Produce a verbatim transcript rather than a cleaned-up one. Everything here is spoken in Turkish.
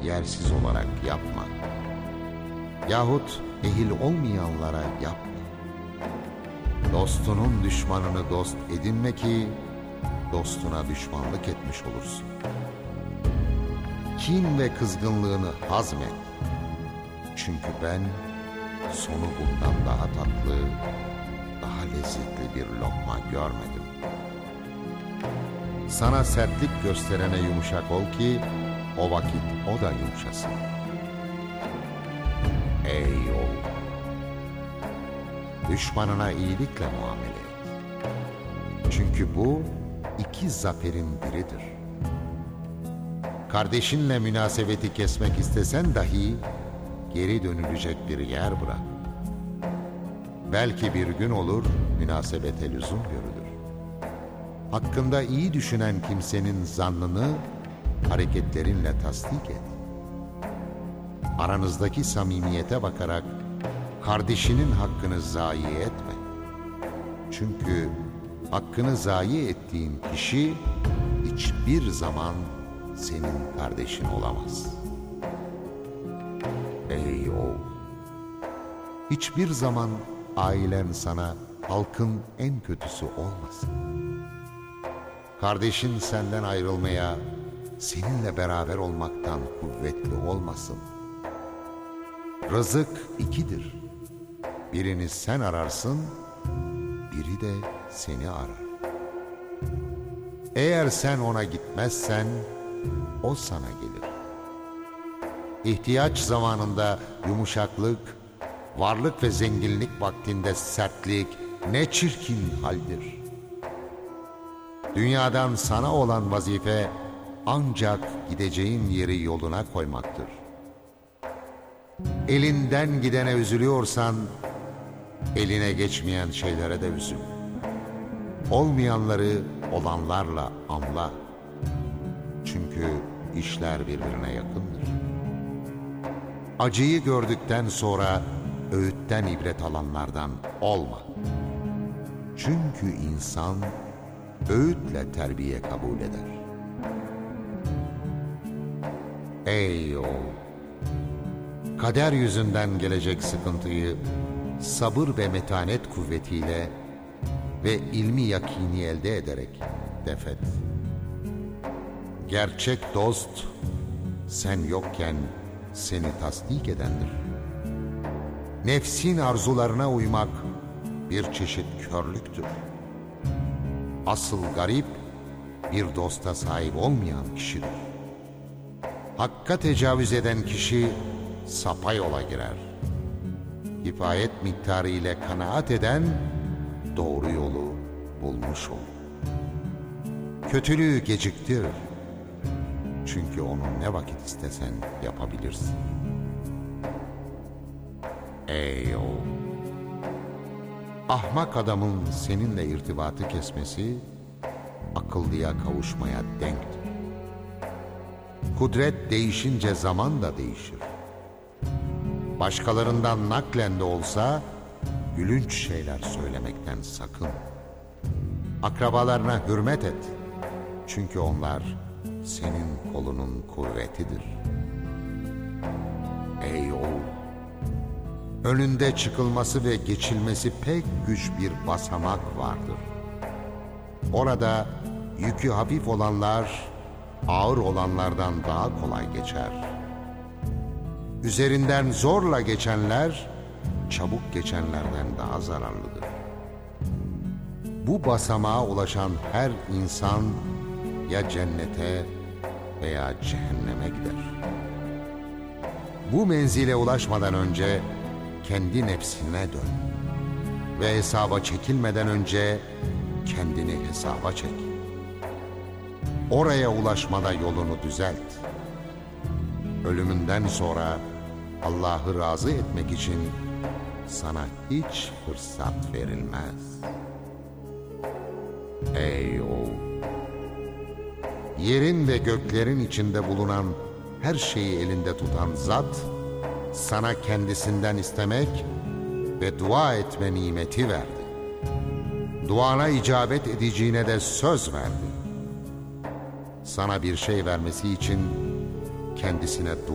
yersiz olarak yapma. Yahut ehil olmayanlara yapma. Dostunun düşmanını dost edinme ki dostuna düşmanlık etmiş olursun. Kin ve kızgınlığını hazmet. Çünkü ben sonu bundan daha tatlı, daha lezzetli bir lokma görmedim. Sana sertlik gösterene yumuşak ol ki o vakit o da yumuşasın. Ey oğul! Düşmanına iyilikle muamele et. Çünkü bu iki zaferin biridir. Kardeşinle münasebeti kesmek istesen dahi geri dönülecek bir yer bırak. Belki bir gün olur münasebete lüzum görülür. Hakkında iyi düşünen kimsenin zannını hareketlerinle tasdik et. Aranızdaki samimiyete bakarak kardeşinin hakkını zayi etme. Çünkü hakkını zayi ettiğin kişi hiçbir zaman senin kardeşin olamaz. Ey oğul! Hiçbir zaman ailen sana halkın en kötüsü olmasın. Kardeşin senden ayrılmaya, seninle beraber olmaktan kuvvetli olmasın. Rızık ikidir. Birini sen ararsın, biri de seni arar. Eğer sen ona gitmezsen, o sana gelir. İhtiyaç zamanında yumuşaklık, varlık ve zenginlik vaktinde sertlik ne çirkin haldir. Dünyadan sana olan vazife ancak gideceğin yeri yoluna koymaktır. Elinden gidene üzülüyorsan, eline geçmeyen şeylere de üzül. Olmayanları olanlarla anla. Çünkü işler birbirine yakındır. Acıyı gördükten sonra öğütten ibret alanlardan olma. Çünkü insan öğütle terbiye kabul eder. Ey oğul! Kader yüzünden gelecek sıkıntıyı sabır ve metanet kuvvetiyle ve ilmi yakini elde ederek defet. Gerçek dost sen yokken seni tasdik edendir. Nefsin arzularına uymak bir çeşit körlüktür. Asıl garip bir dosta sahip olmayan kişidir. Hakka tecavüz eden kişi sapa yola girer. Kifayet miktarı ile kanaat eden doğru yolu bulmuş olur. Kötülüğü geciktir. Çünkü onu ne vakit istesen yapabilirsin. Ey oğul! Ahmak adamın seninle irtibatı kesmesi akıllıya kavuşmaya denktir. Kudret değişince zaman da değişir. Başkalarından naklen de olsa gülünç şeyler söylemekten sakın. Akrabalarına hürmet et. Çünkü onlar senin kolunun kuvvetidir. Ey oğul! Önünde çıkılması ve geçilmesi pek güç bir basamak vardır. Orada yükü hafif olanlar ağır olanlardan daha kolay geçer. Üzerinden zorla geçenler çabuk geçenlerden daha zararlıdır. Bu basamağa ulaşan her insan ya cennete veya cehenneme gider. Bu menzile ulaşmadan önce kendi nefsine dön ve hesaba çekilmeden önce kendini hesaba çek. Oraya ulaşmada yolunu düzelt. Ölümünden sonra Allah'ı razı etmek için sana hiç fırsat verilmez. Ey oğul! Yerin ve göklerin içinde bulunan her şeyi elinde tutan Zat, sana kendisinden istemek ve dua etme nimeti verdi. Duana icabet edeceğine de söz verdi. Sana bir şey vermesi için kendisine dua